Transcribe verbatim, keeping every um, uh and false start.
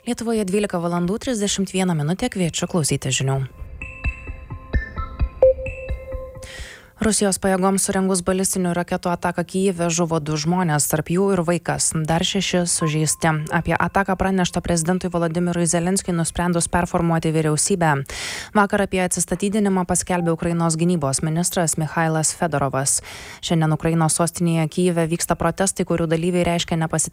Lietuvoje dvylika valandų trisdešimt viena minutė, kviečiu klausyti žinių. Rusijos pajėgoms surengus balistinių raketų ataką Kyjive žuvo du žmonės, tarp jų ir vaikas, dar šeši sužeisti. Apie ataką pranešta prezidentui Volodymyrui Zelenskiui nusprendus performuoti vyriausybę. Vakar apie atsistatydinimą paskelbė Ukrainos gynybos ministras Michailas Fedorovas. Šiandien Ukrainos sostinėje Kyjive vyksta protestai, kurių dalyviai reiškia nepasitenkinimą